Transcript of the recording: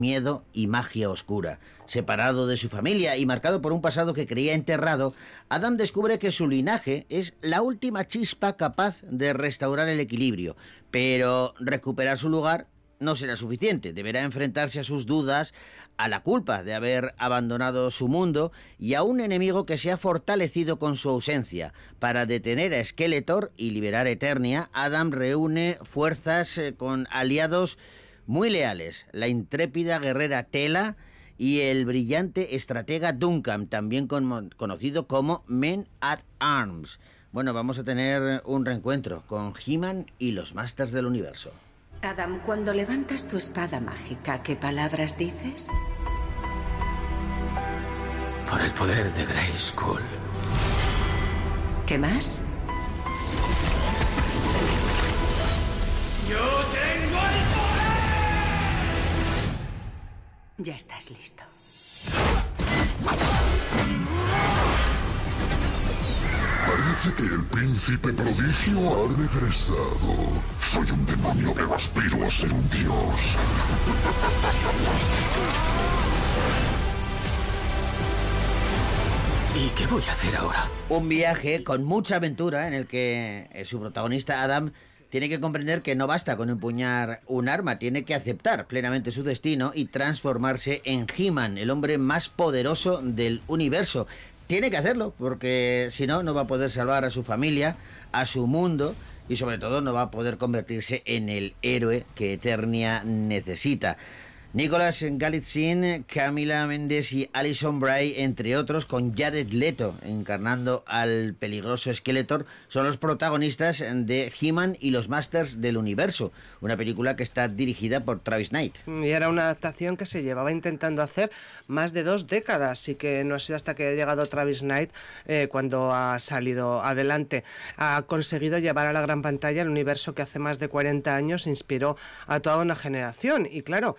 miedo y magia oscura. Separado de su familia y marcado por un pasado que creía enterrado, Adam descubre que su linaje es la última chispa capaz de restaurar el equilibrio. Pero recuperar su lugar no será suficiente. Deberá enfrentarse a sus dudas, a la culpa de haber abandonado su mundo y a un enemigo que se ha fortalecido con su ausencia. Para detener a Skeletor y liberar Eternia, Adam reúne fuerzas con aliados muy leales: la intrépida guerrera Tela y el brillante estratega Duncan, también conocido como Men at Arms. Bueno, vamos a tener un reencuentro con He-Man y los Masters del Universo. Adam, cuando levantas tu espada mágica, ¿qué palabras dices? Por el poder de Grayskull. ¿Qué más? ¡Yo tengo el poder! Ya estás listo. Parece que el príncipe prodigio ha regresado. Soy un demonio, pero aspiro a ser un dios. ¿Y qué voy a hacer ahora? Un viaje con mucha aventura en el que su protagonista Adam tiene que comprender que no basta con empuñar un arma, tiene que aceptar plenamente su destino y transformarse en He-Man, el hombre más poderoso del universo. Tiene que hacerlo porque si no, no va a poder salvar a su familia, a su mundo y sobre todo no va a poder convertirse en el héroe que Eternia necesita. Nicholas Galitzine, Camila Mendes y Alison Bray, entre otros, con Jared Leto encarnando al peligroso Skeletor, son los protagonistas de He-Man y los Masters del Universo, una película que está dirigida por Travis Knight. Y era una adaptación que se llevaba intentando hacer más de 2 décadas, y que no ha sido hasta que ha llegado Travis Knight cuando ha salido adelante. Ha conseguido llevar a la gran pantalla el universo que hace más de 40 años inspiró a toda una generación, y claro,